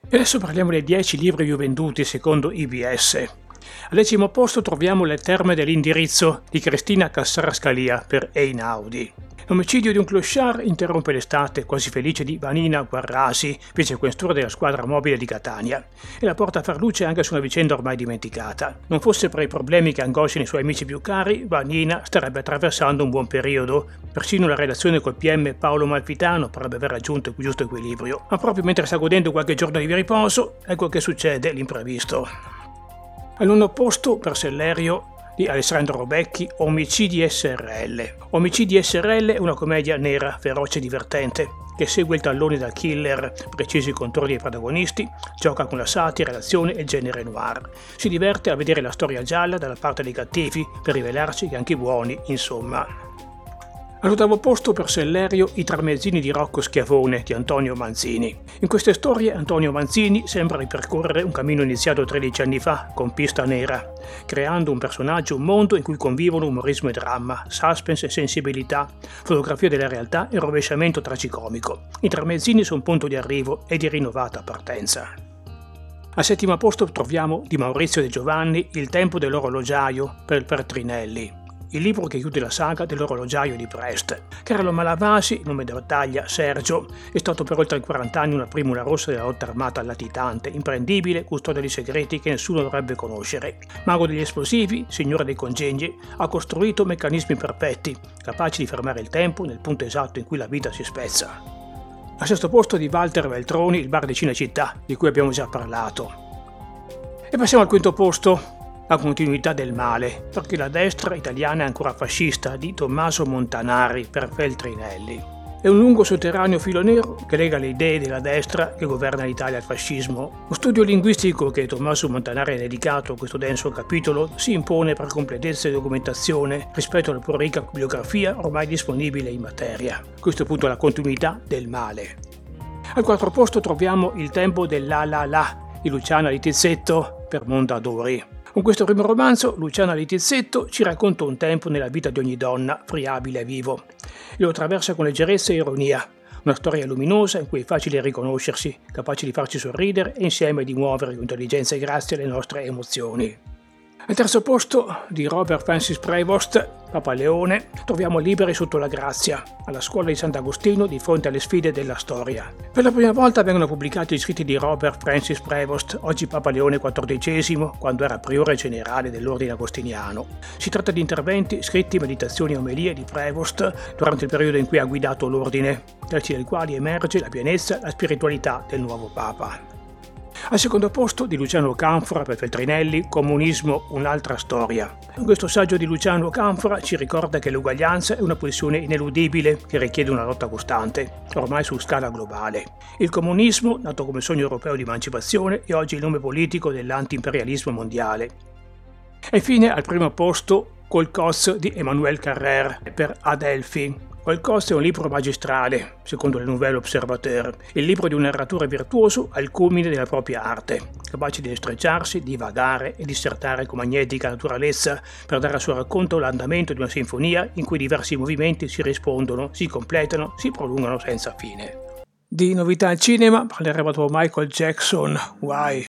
E adesso parliamo dei 10 libri più venduti secondo IBS. Al 10° posto troviamo Le terme dell'indirizzo di Cristina Cassara-Scalia per Einaudi. L'omicidio di un clochard interrompe l'estate quasi felice di Vanina Guarrasi, vicequestore della squadra mobile di Catania, e la porta a far luce anche su una vicenda ormai dimenticata. Non fosse per i problemi che angosciano i suoi amici più cari, Vanina starebbe attraversando un buon periodo. Persino la relazione col PM Paolo Malfitano potrebbe aver raggiunto il giusto equilibrio. Ma proprio mentre sta godendo qualche giorno di riposo, ecco che succede l'imprevisto. Al 9° posto, per Sellerio di Alessandro Robecchi, Omicidi SRL. Omicidi SRL è una commedia nera, feroce e divertente, che segue il tallone da killer, precisi contorni dei protagonisti, gioca con la satira, l'azione e il genere noir. Si diverte a vedere la storia gialla dalla parte dei cattivi, per rivelarci che anche i buoni, insomma. All'8° posto per Sellerio, I tramezzini di Rocco Schiavone di Antonio Manzini. In queste storie Antonio Manzini sembra ripercorrere un cammino iniziato 13 anni fa con Pista Nera, creando un personaggio, un mondo in cui convivono umorismo e dramma, suspense e sensibilità, fotografia della realtà e rovesciamento tragicomico. I tramezzini sono un punto di arrivo e di rinnovata partenza. Al 7° posto troviamo di Maurizio De Giovanni Il tempo dell'orologiaio per Trinelli. Il libro che chiude la saga dell'orologiaio di Brest. Carlo Malavasi, nome della battaglia Sergio, è stato per oltre 40 anni una primula rossa della lotta armata latitante, imprendibile, custode di segreti che nessuno dovrebbe conoscere. Mago degli esplosivi, signore dei congegni, ha costruito meccanismi perfetti, capaci di fermare il tempo nel punto esatto in cui la vita si spezza. Al 6° posto di Walter Veltroni, Il bar di Cinecittà, di cui abbiamo già parlato. E passiamo al 5° posto. La continuità del male, perché la destra italiana è ancora fascista, di Tommaso Montanari per Feltrinelli. È un lungo sotterraneo filo nero che lega le idee della destra che governa l'Italia al fascismo. Lo studio linguistico che Tommaso Montanari ha dedicato a questo denso capitolo si impone per completezza e documentazione rispetto alla più ricca bibliografia ormai disponibile in materia. A questo punto la continuità del male. Al 4° posto troviamo Il tempo dell'A La La di Luciana Littizzetto per Mondadori. Con questo primo romanzo, Luciana Littizzetto ci racconta un tempo nella vita di ogni donna, friabile e vivo, e lo attraversa con leggerezza e ironia. Una storia luminosa in cui è facile riconoscersi, capace di farci sorridere e insieme di muovere con intelligenza e grazia le nostre emozioni. Al 3° posto di Robert Francis Prevost, Papa Leone, troviamo Liberi sotto la grazia, alla scuola di Sant'Agostino di fronte alle sfide della storia. Per la prima volta vengono pubblicati gli scritti di Robert Francis Prevost, oggi Papa Leone XIV, quando era priore generale dell'ordine agostiniano. Si tratta di interventi, scritti, meditazioni e omelie di Prevost durante il periodo in cui ha guidato l'ordine, tratti dai quali emerge la pienezza e la spiritualità del nuovo Papa. Al 2° posto di Luciano Canfora per Feltrinelli, Comunismo, un'altra storia. In questo saggio di Luciano Canfora ci ricorda che l'uguaglianza è una pulsione ineludibile che richiede una lotta costante, ormai su scala globale. Il comunismo, nato come sogno europeo di emancipazione, è oggi il nome politico dell'anti-imperialismo mondiale. E infine al 1° posto Col Cos di Emmanuel Carrère per Adelphi. Col Cos è un libro magistrale, secondo le Nouvelle Observateur, il libro di un narratore virtuoso al culmine della propria arte, capace di destreggiarsi, divagare e dissertare con magnetica naturalezza per dare al suo racconto l'andamento di una sinfonia in cui diversi movimenti si rispondono, si completano, si prolungano senza fine. Di novità al cinema parleremo dopo Michael Jackson, Why?